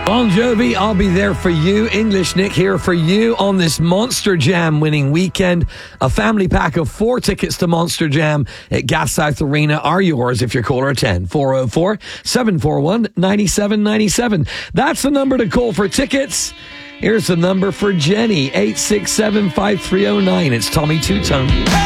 Bon Jovi, I'll be there for you. English Nick here for you on this Monster Jam winning weekend. A family pack of 4 tickets to Monster Jam at Gas South Arena are yours if you're caller 10. 404-741-9797. That's the number to call for tickets. Here's the number for Jenny, 867-5309. It's Tommy Two Tone.